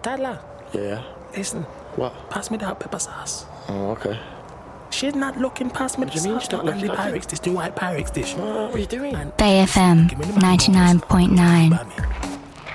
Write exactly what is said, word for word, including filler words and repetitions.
Tyler. Yeah. Listen. What? Pass me that pepper sauce. Oh, okay. She's not looking past me. What do you mean she's not looking? The Pyrex dish, the white Pyrex dish. What are you doing? And Bay F M ninety-nine point nine.